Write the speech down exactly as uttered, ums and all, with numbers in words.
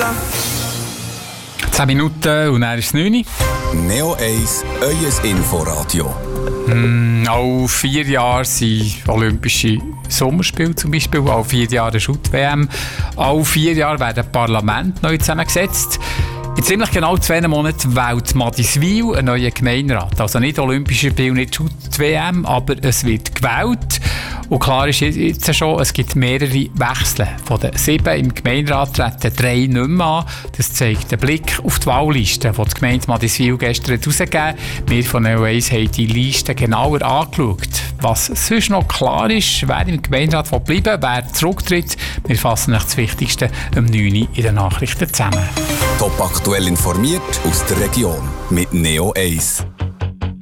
zehn Minuten und dann ist es neun. Neo eins, euer Inforadio. Mm, alle vier Jahre sind Olympische Sommerspiele zum Beispiel, alle vier Jahre Shoot-W M, alle vier Jahre werden Parlament neu zusammengesetzt. In ziemlich genau zwei Monaten wählt Madiswil einen neuen Gemeinderat. Also nicht Olympische Spiele, nicht Shoot-W M, aber es wird gewählt. Und klar ist jetzt schon, es gibt mehrere Wechsel. Von den sieben im Gemeinderat treten drei nicht mehr an. Das zeigt den Blick auf die Wahlliste, die die Gemeinde Madiswil gestern herausgegeben hat. Wir von Neo eins haben die Liste genauer angeschaut. Was sonst noch klar ist, wer im Gemeinderat bleiben will, wer zurücktritt. Wir fassen euch das Wichtigste um neun Uhr in den Nachrichten zusammen. Top aktuell informiert aus der Region mit Neo eins.